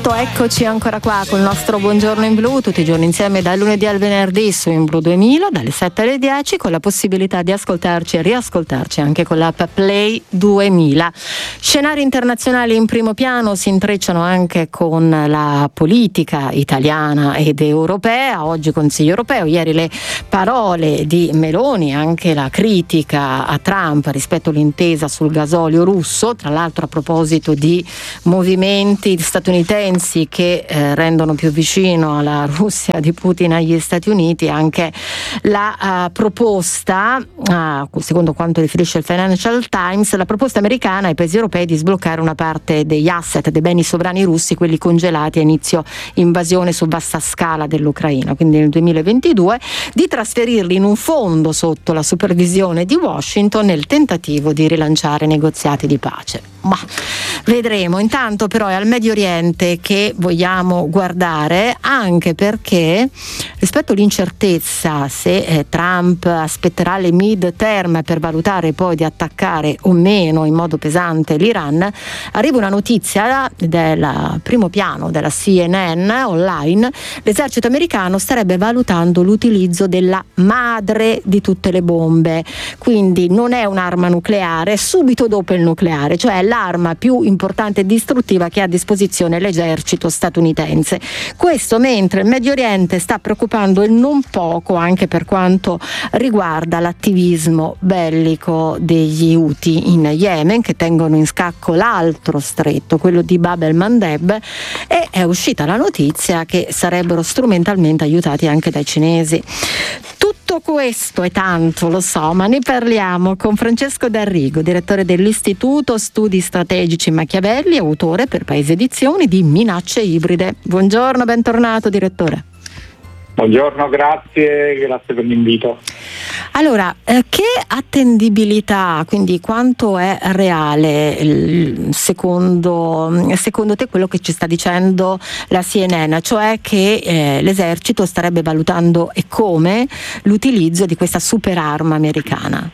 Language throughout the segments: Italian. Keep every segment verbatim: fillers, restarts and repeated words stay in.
diciotto, eccoci ancora qua con il nostro Buongiorno in Blu, tutti i giorni insieme dal lunedì al venerdì su In Blu duemila, dalle sette alle dieci, con la possibilità di ascoltarci e riascoltarci anche con l'app Play duemila. Scenari internazionali in primo piano si intrecciano anche con la politica italiana ed europea. Oggi Consiglio europeo, ieri le parole di Meloni, anche la critica a Trump rispetto all'intesa sul gasolio russo, tra l'altro a proposito di movimenti statunitensi che eh, rendono più vicino alla Russia di Putin agli Stati Uniti, anche la uh, proposta, uh, secondo quanto riferisce il Financial Times, la proposta americana ai paesi europei di sbloccare una parte degli asset, dei beni sovrani russi, quelli congelati a inizio invasione su vasta scala dell'Ucraina, quindi nel duemilaventidue, di trasferirli in un fondo sotto la supervisione di Washington nel tentativo di rilanciare negoziati di pace. Ma vedremo. Intanto però è al Medio Oriente che vogliamo guardare, anche perché rispetto all'incertezza se eh, Trump aspetterà le mid term per valutare poi di attaccare o meno in modo pesante l'Iran, arriva una notizia del primo piano della C N N online: l'esercito americano starebbe valutando l'utilizzo della madre di tutte le bombe, quindi non è un'arma nucleare, subito dopo il nucleare, cioè l'arma più importante e distruttiva che ha a disposizione l'esercito statunitense. Questo mentre il Medio Oriente sta preoccupando il non poco anche per quanto riguarda l'attivismo bellico degli Houthi in Yemen, che tengono in scacco l'altro stretto, quello di Bab el-Mandeb, e è uscita la notizia che sarebbero strumentalmente aiutati anche dai cinesi. Tutto questo e tanto, lo so, ma ne parliamo con Francesco D'Arrigo, direttore dell'Istituto Studi Strategici Machiavelli, autore per Paese Edizioni di Minacce Ibride. Buongiorno, bentornato direttore. Buongiorno, grazie, grazie per l'invito. Allora, eh, che attendibilità, quindi quanto è reale il, secondo, secondo te quello che ci sta dicendo la C N N, cioè che eh, l'esercito starebbe valutando e come l'utilizzo di questa super arma americana?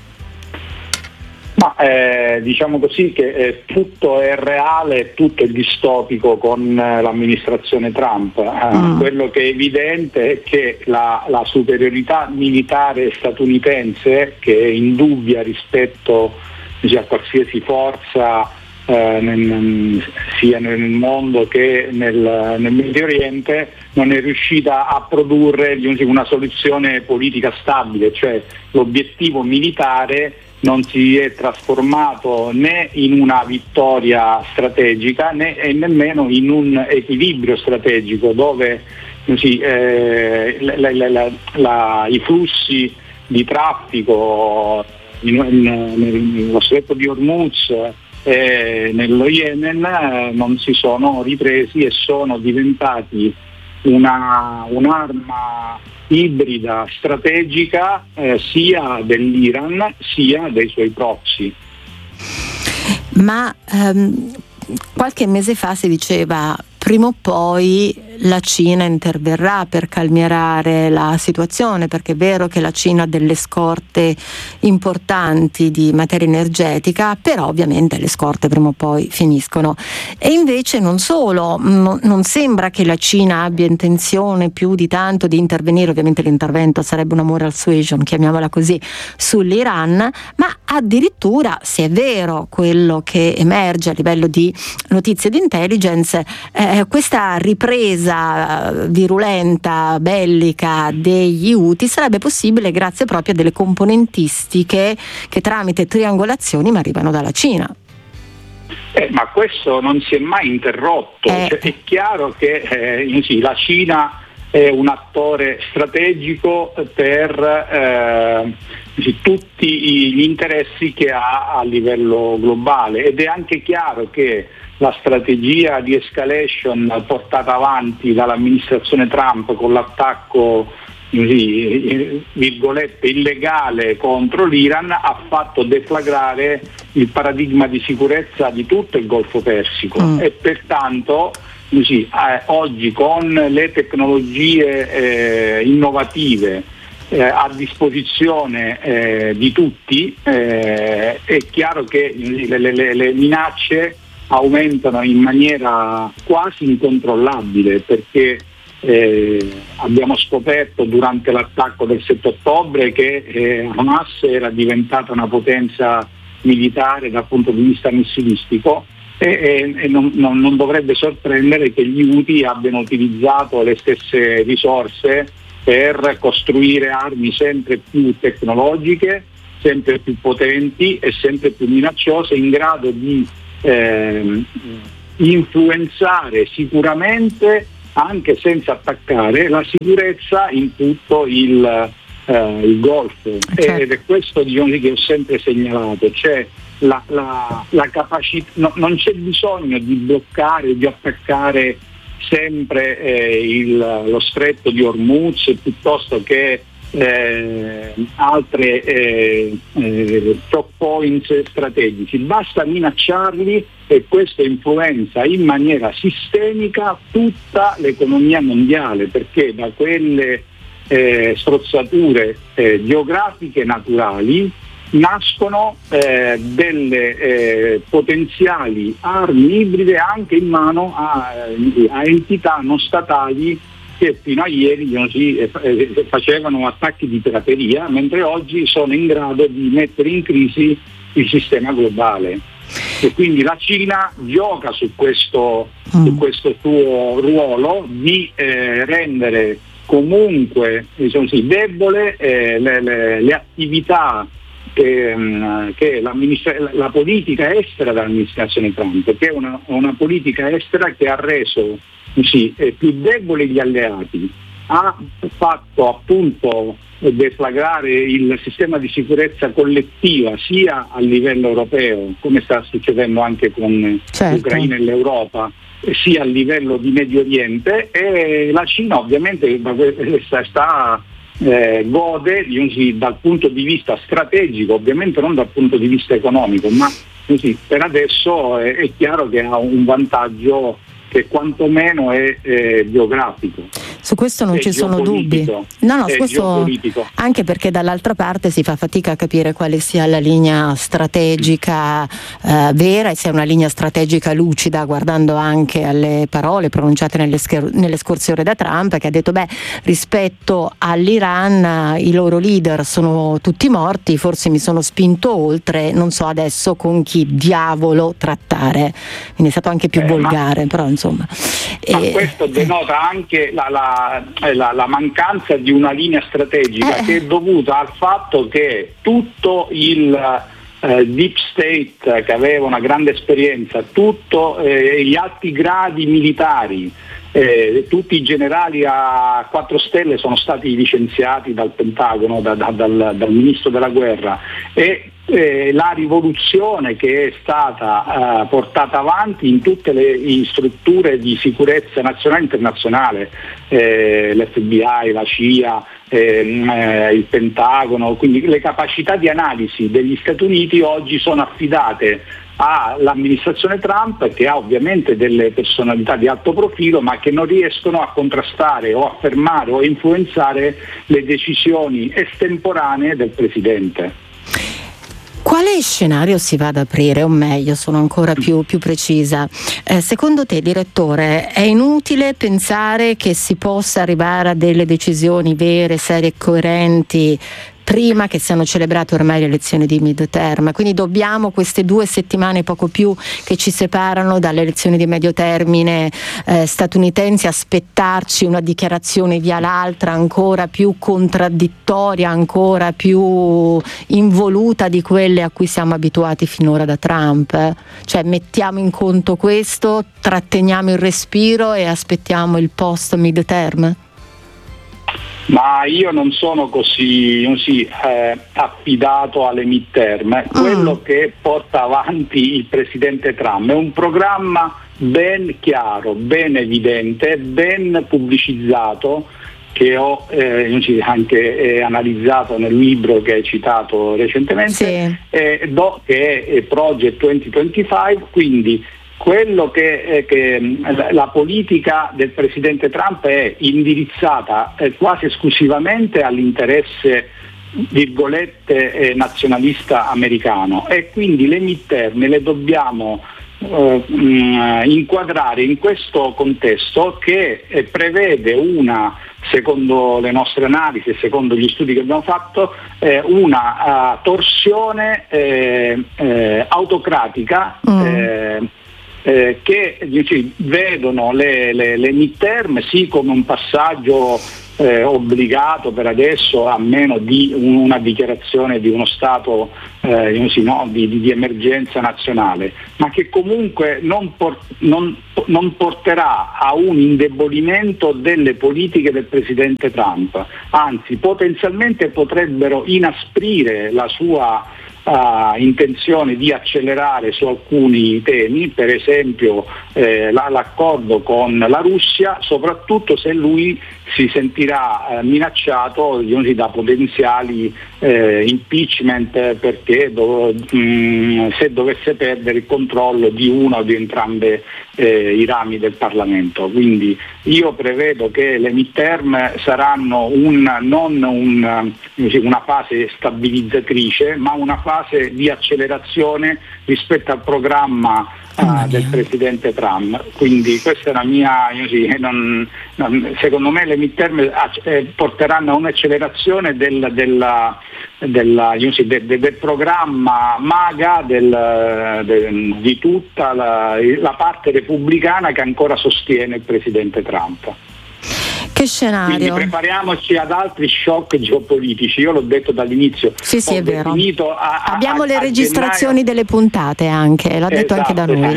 Ma eh, diciamo così che eh, tutto è reale, tutto è distopico con eh, l'amministrazione Trump. Eh, mm. Quello che è evidente è che la, la superiorità militare statunitense, che è indubbia rispetto cioè, a qualsiasi forza eh, nel, sia nel mondo che nel, nel Medio Oriente, non è riuscita a produrre una soluzione politica stabile, cioè l'obiettivo militare non si è trasformato né in una vittoria strategica né e nemmeno in un equilibrio strategico dove così, eh, la, la, la, la, i flussi di traffico in, in, nello stretto di Hormuz e nello Yemen eh, non si sono ripresi e sono diventati una, un'arma ibrida strategica eh, sia dell'Iran sia dei suoi proxy. Ma um, qualche mese fa si diceva prima o poi la Cina interverrà per calmierare la situazione, perché è vero che la Cina ha delle scorte importanti di materia energetica, però ovviamente le scorte prima o poi finiscono. E invece non solo, non, non sembra che la Cina abbia intenzione più di tanto di intervenire, ovviamente l'intervento sarebbe una moral suasion, chiamiamola così, sull'Iran, ma addirittura, se è vero quello che emerge a livello di notizie di intelligence, eh, questa ripresa virulenta, bellica degli Houthi sarebbe possibile grazie proprio a delle componentistiche che tramite triangolazioni ma arrivano dalla Cina. Eh, ma questo non si è mai interrotto, eh. cioè, è chiaro che eh, sì, la Cina è un attore strategico per eh, sì, tutti gli interessi che ha a livello globale, ed è anche chiaro che la strategia di escalation portata avanti dall'amministrazione Trump con l'attacco così, virgolette illegale contro l'Iran ha fatto deflagrare il paradigma di sicurezza di tutto il Golfo Persico mm. e pertanto così, eh, oggi con le tecnologie eh, innovative eh, a disposizione eh, di tutti eh, è chiaro che le, le, le minacce aumentano in maniera quasi incontrollabile, perché eh, abbiamo scoperto durante l'attacco del sette ottobre che eh, Hamas era diventata una potenza militare dal punto di vista missilistico, e, e, e non, non, non dovrebbe sorprendere che gli Houthi abbiano utilizzato le stesse risorse per costruire armi sempre più tecnologiche, sempre più potenti e sempre più minacciose, in grado di eh, influenzare sicuramente, anche senza attaccare, la sicurezza in tutto il, eh, il Golfo. Certo. Ed è questo, diciamo, che ho sempre segnalato, cioè la, la, la capacità, no, non c'è bisogno di bloccare, di attaccare sempre eh, il, lo stretto di Hormuz piuttosto che eh, altre eh, eh, choke points strategici, basta minacciarli e questo influenza in maniera sistemica tutta l'economia mondiale, perché da quelle eh, strozzature eh, geografiche naturali nascono eh, delle eh, potenziali armi ibride anche in mano a, a entità non statali che fino a ieri diciamo, si, eh, facevano attacchi di pirateria, mentre oggi sono in grado di mettere in crisi il sistema globale. E quindi la Cina gioca su questo, mm. su questo suo ruolo di eh, rendere comunque diciamo così, debole eh, le, le, le attività che, che la politica estera dell'amministrazione Trump, che è una, una politica estera che ha reso sì, più deboli gli alleati, ha fatto appunto deflagrare il sistema di sicurezza collettiva sia a livello europeo, come sta succedendo anche con certo. l'Ucraina e l'Europa, sia a livello di Medio Oriente, e la Cina ovviamente sta, sta eh, gode di, dal punto di vista strategico, ovviamente non dal punto di vista economico, ma così, per adesso è, è chiaro che ha un vantaggio che quantomeno è eh, geografico. Su questo non è ci sono dubbi. No, no, su questo, anche perché dall'altra parte si fa fatica a capire quale sia la linea strategica eh, vera, e sia una linea strategica lucida, guardando anche alle parole pronunciate nelle, scher- nelle scorse ore da Trump, che ha detto beh, rispetto all'Iran i loro leader sono tutti morti, forse mi sono spinto oltre, non so adesso con chi diavolo trattare. Quindi è stato anche più eh, volgare, ma... però insomma. Ma e, questo denota anche la, la, la, la mancanza di una linea strategica eh. che è dovuta al fatto che tutto il eh, deep state, che aveva una grande esperienza, tutto eh, gli alti gradi militari, eh, tutti i generali a quattro stelle sono stati licenziati dal Pentagono, da, da, dal, dal ministro della guerra, e Eh, la rivoluzione che è stata eh, portata avanti in tutte le in strutture di sicurezza nazionale e internazionale, eh, l'F B I, la C I A, ehm, eh, il Pentagono, quindi le capacità di analisi degli Stati Uniti oggi sono affidate all'amministrazione Trump, che ha ovviamente delle personalità di alto profilo, ma che non riescono a contrastare o a fermare o a influenzare le decisioni estemporanee del Presidente. Quale scenario si va ad aprire, o meglio, sono ancora più, più precisa? Eh, secondo te, direttore, è inutile pensare che si possa arrivare a delle decisioni vere, serie e coerenti prima che siano celebrate ormai le elezioni di mid-term? Quindi dobbiamo queste due settimane, poco più, che ci separano dalle elezioni di medio termine eh, statunitensi, aspettarci una dichiarazione via l'altra ancora più contraddittoria, ancora più involuta di quelle a cui siamo abituati finora da Trump? Cioè, mettiamo in conto questo, tratteniamo il respiro e aspettiamo il post mid-term? Ma io non sono così, così eh, affidato alle midterm. Quello mm. che porta avanti il presidente Trump è un programma ben chiaro, ben evidente, ben pubblicizzato, che ho eh, anche eh, analizzato nel libro che hai citato recentemente, sì. eh, do, che è Project duemilaventicinque, quindi quello che, eh, che la politica del presidente Trump è indirizzata eh, quasi esclusivamente all'interesse virgolette eh, nazionalista americano, e quindi le midterm le dobbiamo eh, mh, inquadrare in questo contesto che eh, prevede una, secondo le nostre analisi e secondo gli studi che abbiamo fatto, eh, una uh, torsione eh, eh, autocratica mm. eh, eh, che dici, vedono le, le, le midterm sì come un passaggio eh, obbligato per adesso, a meno di una dichiarazione di uno stato eh, sì, no, di, di emergenza nazionale, ma che comunque non, por- non, non porterà a un indebolimento delle politiche del presidente Trump, anzi potenzialmente potrebbero inasprire la sua Uh, intenzione di accelerare su alcuni temi, per esempio eh, la, l'accordo con la Russia, soprattutto se lui si sentirà eh, minacciato diciamo, da potenziali eh, impeachment, perché do, mh, se dovesse perdere il controllo di uno o di entrambe eh, i rami del Parlamento. Quindi io prevedo che le midterm saranno un, non un, una fase stabilizzatrice, ma una fase di accelerazione rispetto al programma uh, del presidente Trump. Quindi questa è la mia, io sì, non, non, secondo me le midterm eh, porteranno a un'accelerazione del, della, della, io sì, de, de, del programma MAGA del, de, di tutta la, la parte repubblicana che ancora sostiene il presidente Trump. Che scenario? Quindi prepariamoci ad altri shock geopolitici, io l'ho detto dall'inizio. Sì, sì, è vero. A, a, Abbiamo a, le a registrazioni gennaio, delle puntate anche, l'ha esatto, detto anche da noi.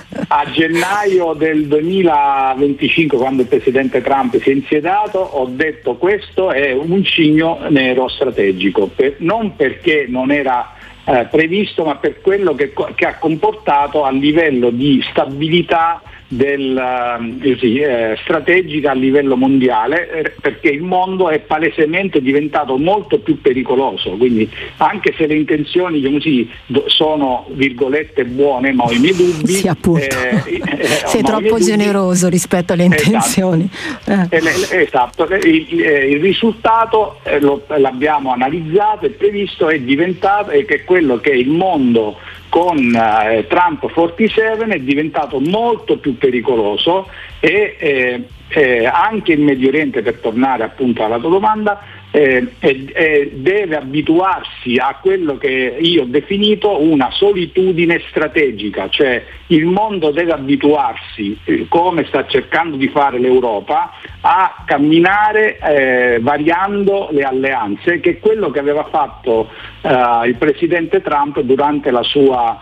A gennaio del duemilaventicinque, quando il presidente Trump si è insediato, ho detto questo è un cigno nero strategico, per, non perché non era eh, previsto, ma per quello che, che ha comportato a livello di stabilità del, eh, sì, eh, strategica a livello mondiale, eh, perché il mondo è palesemente diventato molto più pericoloso, quindi anche se le intenzioni così, sono virgolette buone, ma ho i miei dubbi. Sì, appunto. Eh, eh, sei troppo dubbi. generoso rispetto alle intenzioni. Esatto, eh. esatto. Il, il risultato eh, lo, l'abbiamo analizzato e previsto, è diventato è che quello che il mondo con eh, Trump quarantasette è diventato molto più pericoloso e eh, eh, anche il Medio Oriente, per tornare appunto alla tua domanda, eh, eh, deve abituarsi a quello che io ho definito una solitudine strategica, cioè il mondo deve abituarsi, eh, come sta cercando di fare l'Europa, a camminare eh, variando le alleanze, che è quello che aveva fatto eh, il presidente Trump durante la sua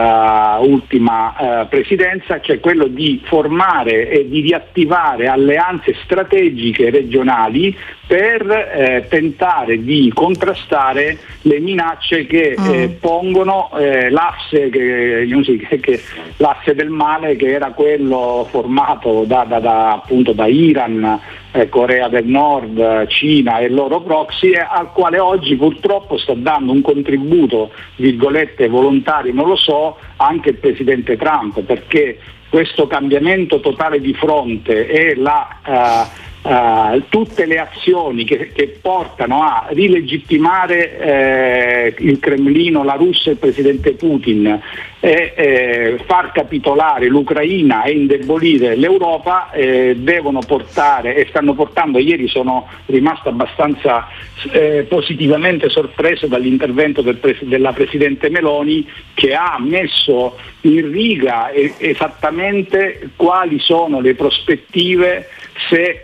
Uh, ultima uh, presidenza, cioè quello di formare e di riattivare alleanze strategiche regionali per eh, tentare di contrastare le minacce che mm. eh, pongono eh, l'asse, che, io sì, che, che, l'asse del male, che era quello formato da, da, da, appunto da Iran, eh, Corea del Nord, Cina e il loro proxy, eh, al quale oggi purtroppo sta dando un contributo, virgolette, volontario, non lo so, anche il presidente Trump, perché questo cambiamento totale di fronte e la uh, Uh, tutte le azioni che, che portano a rilegittimare eh, il Cremlino, la Russia e il presidente Putin, e eh, far capitolare l'Ucraina e indebolire l'Europa eh, devono portare, e stanno portando, ieri sono rimasto abbastanza eh, positivamente sorpreso dall'intervento del pres- della Presidente Meloni, che ha messo in riga eh, esattamente quali sono le prospettive se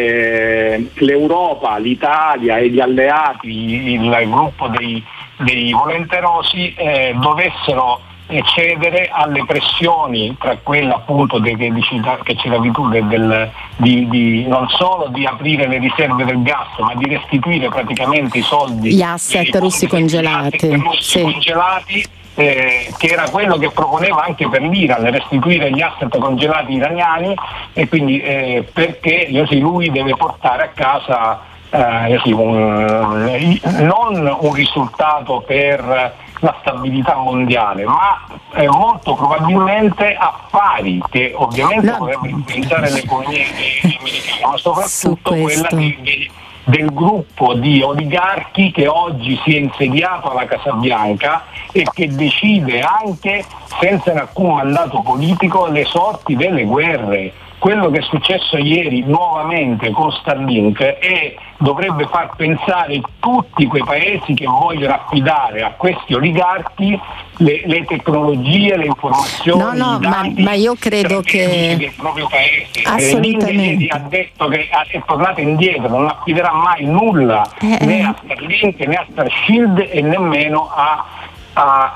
eh, l'Europa, l'Italia e gli alleati, il, il gruppo dei, dei volenterosi eh, dovessero cedere alle pressioni, tra quelle appunto de, che, che c'era tu del, del, di, di, non solo di aprire le riserve del gas, ma di restituire praticamente i soldi, gli asset russi congelati, russi sì. congelati Eh, che era quello che proponeva anche per l'Iran, restituire gli asset congelati iraniani, e quindi eh, perché sì, lui deve portare a casa eh, sì, un, non un risultato per la stabilità mondiale, ma eh, molto probabilmente affari che ovviamente no. potrebbero influenzare l'economia americana, ma soprattutto quella di, di del gruppo di oligarchi che oggi si è insediato alla Casa Bianca e che decide anche senza alcun mandato politico le sorti delle guerre. Quello che è successo ieri nuovamente con Starlink è, dovrebbe far pensare tutti quei paesi che vogliono affidare a questi oligarchi le, le tecnologie, le informazioni. No, no, ma, ma io credo che del proprio paese. assolutamente L'India ha detto che è tornata indietro, non affiderà mai nulla eh, né a Starlink né a Starshield e nemmeno a, a,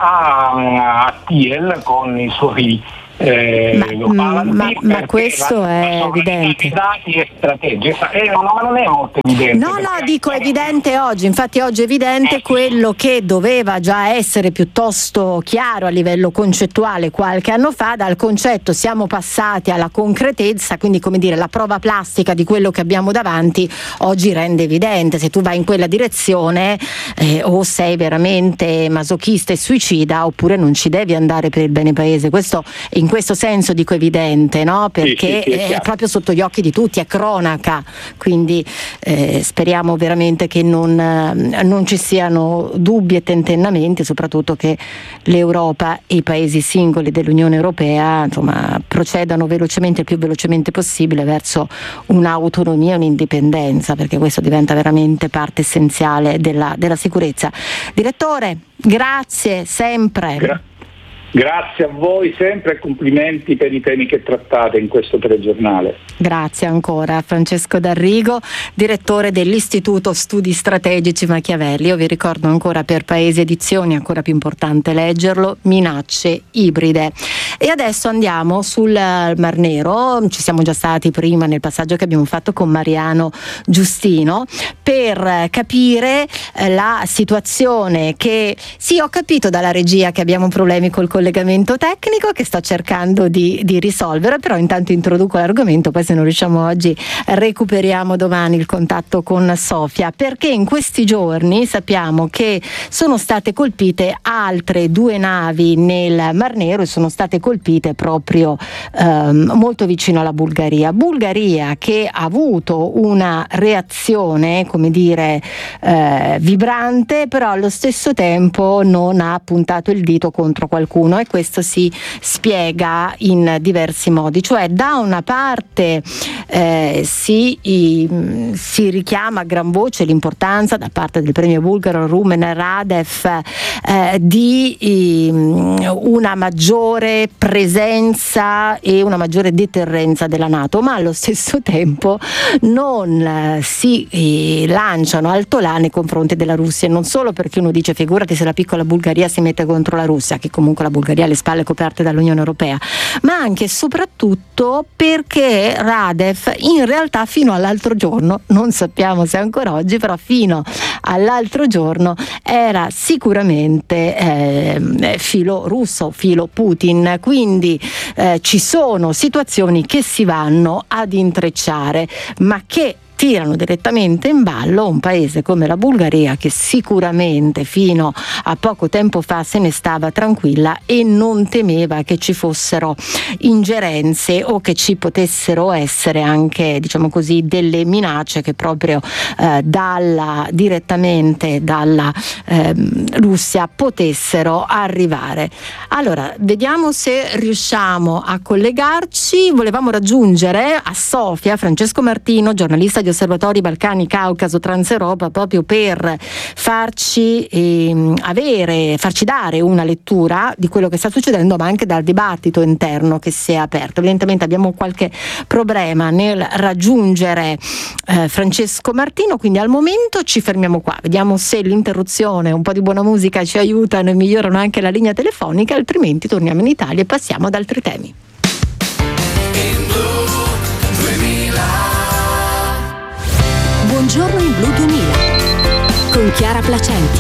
a, a T L con i suoi Eh, ma, ma, ma questo la, è la evidente. Dati e strategie, eh, no, ma non è molto evidente. No, no, dico è evidente oggi, infatti oggi è evidente eh. quello che doveva già essere piuttosto chiaro a livello concettuale qualche anno fa. Dal concetto siamo passati alla concretezza, quindi come dire la prova plastica di quello che abbiamo davanti oggi rende evidente. Se tu vai in quella direzione eh, o sei veramente masochista e suicida oppure non ci devi andare per il bene paese. Questo in questo senso dico evidente, no? Perché sì, sì, sì, è proprio sotto gli occhi di tutti, è cronaca, quindi eh, speriamo veramente che non, non ci siano dubbi e tentennamenti, soprattutto che l'Europa e i paesi singoli dell'Unione Europea insomma procedano velocemente, il più velocemente possibile verso un'autonomia e un'indipendenza, perché questo diventa veramente parte essenziale della, della sicurezza. Direttore, grazie sempre. Gra- Grazie a voi sempre e complimenti per i temi che trattate in questo telegiornale. Grazie ancora Francesco D'Arrigo, direttore dell'Istituto Studi Strategici Machiavelli. Io vi ricordo ancora per Paesi Edizioni, ancora più importante leggerlo, minacce ibride. E adesso andiamo sul Mar Nero, ci siamo già stati prima nel passaggio che abbiamo fatto con Mariano Giustino per capire la situazione che, sì, ho capito dalla regia che abbiamo problemi col collegamento tecnico che sto cercando di, di risolvere, però intanto introduco l'argomento, poi se non riusciamo oggi recuperiamo domani il contatto con Sofia, perché in questi giorni sappiamo che sono state colpite altre due navi nel Mar Nero e sono state colpite proprio ehm, molto vicino alla Bulgaria. Bulgaria che ha avuto una reazione, come dire, eh, vibrante, però allo stesso tempo non ha puntato il dito contro qualcuno, e questo si spiega in diversi modi. Cioè, da una parte eh, si, i, si richiama a gran voce l'importanza da parte del premio bulgaro Rumen Radev eh, di i, una maggiore presenza e una maggiore deterrenza della NATO, ma allo stesso tempo non eh, si eh, lanciano altolà nei confronti della Russia, non solo perché uno dice figurati se la piccola Bulgaria si mette contro la Russia, che comunque la Bulgaria ha le spalle coperte dall'Unione Europea, ma anche e soprattutto perché Radev in realtà fino all'altro giorno, non sappiamo se ancora oggi, però fino all'altro giorno era sicuramente eh, filo russo, filo Putin, quindi eh, ci sono situazioni che si vanno ad intrecciare, ma che tirano direttamente in ballo un paese come la Bulgaria, che sicuramente fino a poco tempo fa se ne stava tranquilla e non temeva che ci fossero ingerenze o che ci potessero essere anche, diciamo così, delle minacce che proprio eh, dalla, direttamente dalla eh, Russia potessero arrivare. Allora, vediamo se riusciamo a collegarci. Volevamo raggiungere a Sofia Francesco Martino, giornalista di Osservatori Balcani, Caucaso, Transeuropa, proprio per farci eh, avere, farci dare una lettura di quello che sta succedendo, ma anche dal dibattito interno che si è aperto. Evidentemente abbiamo qualche problema nel raggiungere eh, Francesco Martino, quindi al momento ci fermiamo qua, vediamo se l'interruzione, un po' di buona musica ci aiutano e migliorano anche la linea telefonica, altrimenti torniamo in Italia e passiamo ad altri temi. Buongiorno in Blu duemila con Chiara Placenti.